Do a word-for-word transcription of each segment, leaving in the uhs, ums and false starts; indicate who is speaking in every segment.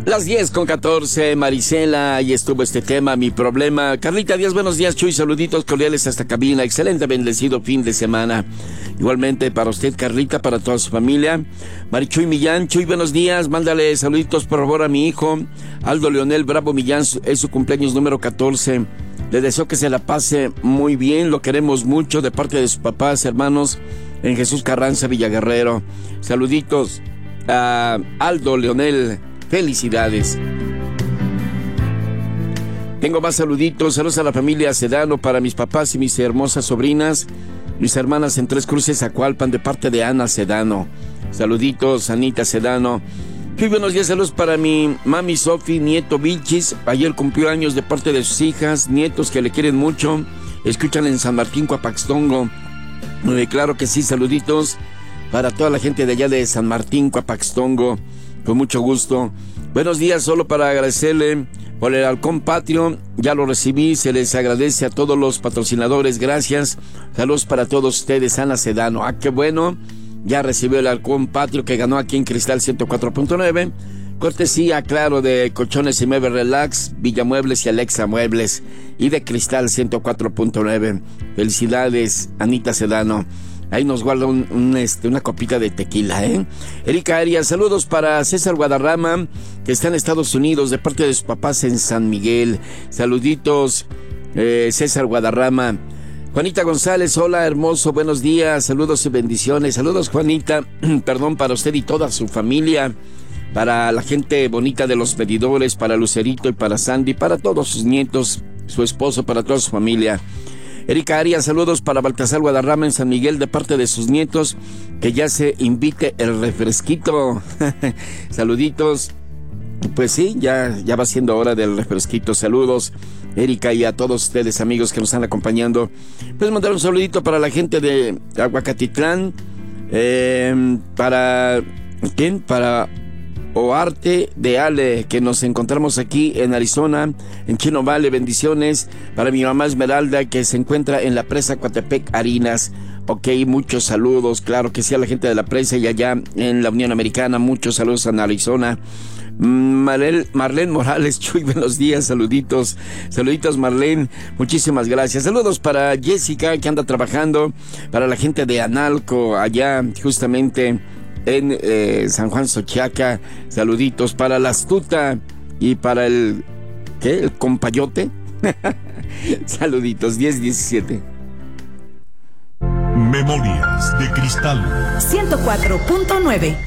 Speaker 1: Las diez con catorce, Marisela, ahí estuvo este tema, mi problema. Carlita Díaz, buenos días, Chuy, saluditos cordiales hasta cabina, excelente, bendecido fin de semana. Igualmente para usted, Carlita, para toda su familia. Marichuy Millán, Chuy, buenos días, mándale saluditos por favor a mi hijo, Aldo Leonel Bravo Millán, es su cumpleaños número catorce. Le deseo que se la pase muy bien, lo queremos mucho de parte de sus papás, hermanos, en Jesús Carranza, Villaguerrero. Saluditos a Aldo Leonel. Felicidades. Tengo más saluditos. Saludos a la familia Sedano para mis papás y mis hermosas sobrinas, mis hermanas en Tres Cruces, Zacualpan, de parte de Ana Sedano. Saluditos, Anita Sedano. Muy buenos días, saludos para mi mami Sofi, nieto Vilchis. Ayer cumplió años de parte de sus hijas, nietos que le quieren mucho. Escuchan en San Martín, Coapaxtongo. Eh, claro que sí, saluditos para toda la gente de allá de San Martín, Coapaxtongo. Con mucho gusto. Buenos días, solo para agradecerle por el halcón patrio. Ya lo recibí, se les agradece a todos los patrocinadores. Gracias. Saludos para todos ustedes, Ana Sedano. Ah, qué bueno. Ya recibió el halcón patrio que ganó aquí en Cristal ciento cuatro punto nueve. Cortesía, claro, de Colchones y Muebles Relax, Villamuebles y Alexa Muebles. Y de Cristal ciento cuatro punto nueve. Felicidades, Anita Sedano. Ahí nos guarda un, un, este, una copita de tequila, ¿eh? Erika Arias, saludos para César Guadarrama, que está en Estados Unidos, de parte de sus papás en San Miguel. Saluditos, eh, César Guadarrama. Juanita González, hola, hermoso, buenos días, saludos y bendiciones. Saludos, Juanita, perdón, para usted y toda su familia, para la gente bonita de los medidores, para Lucerito y para Sandy, para todos sus nietos, su esposo, para toda su familia. Erika Arias, saludos para Baltasar Guadarrama en San Miguel de parte de sus nietos, que ya se invite el refresquito. Saluditos. Pues sí, ya, ya va siendo hora del refresquito. Saludos, Erika, y a todos ustedes, amigos que nos están acompañando. Pues mandar un saludito para la gente de Aguacatitlán, eh, para ¿quién? Para Oarte de Ale, que nos encontramos aquí en Arizona, en Chino Valley. Bendiciones para mi mamá Esmeralda, que se encuentra en la presa Coatepec Harinas. Ok, muchos saludos, claro que sí, a la gente de la presa y allá en la Unión Americana. Muchos saludos en Arizona. Marlene, Marlene Morales, Chuy, buenos días, saluditos, saluditos Marlene, muchísimas gracias. Saludos para Jessica, que anda trabajando, para la gente de Analco, allá justamente en eh, San Juan Xochiaca. Saluditos para la astuta y para el ¿qué? El compayote. Saluditos. Diez diecisiete.
Speaker 2: Memorias de Cristal
Speaker 3: ciento cuatro punto nueve.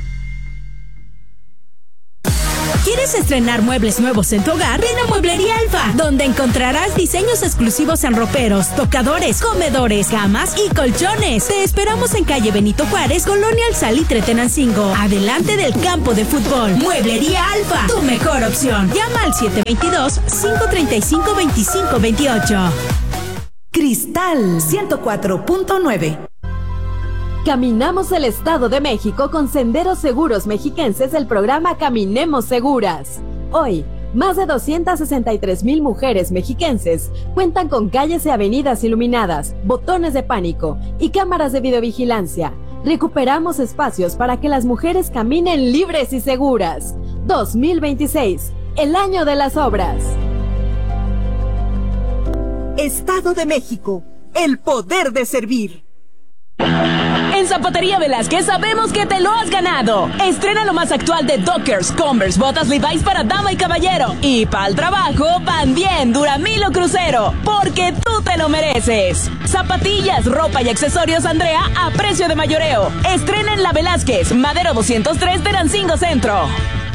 Speaker 3: ¿Quieres estrenar muebles nuevos en tu hogar? Ven a Mueblería Alfa, donde encontrarás diseños exclusivos en roperos, tocadores, comedores, camas y colchones. Te esperamos en calle Benito Juárez, Colonia El Salitre, Tenancingo, adelante del campo de fútbol. Mueblería Alfa, tu mejor opción. Llama al siete veintidós, cinco treinta y cinco, veinticinco veintiocho. Cristal ciento cuatro punto nueve. Caminamos el Estado de México con Senderos Seguros Mexiquenses del programa Caminemos Seguras. Hoy, más de doscientas sesenta y tres mil mujeres mexiquenses cuentan con calles y avenidas iluminadas, botones de pánico y cámaras de videovigilancia. Recuperamos espacios para que las mujeres caminen libres y seguras. dos mil veintiséis, el año de las obras.
Speaker 4: Estado de México, el poder de servir.
Speaker 5: En Zapatería Velázquez sabemos que te lo has ganado. Estrena lo más actual de Dockers, Converse, botas Levi's para dama y caballero. Y para el trabajo, van bien Duramilo Crucero, porque tú te lo mereces. Zapatillas, ropa y accesorios Andrea a precio de mayoreo. Estrena en La Velázquez, Madero doscientos tres, Tenancingo Centro.